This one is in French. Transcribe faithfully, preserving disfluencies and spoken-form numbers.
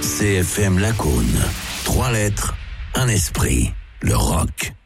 C F M Lacaune. Trois lettres, un esprit. Le rock.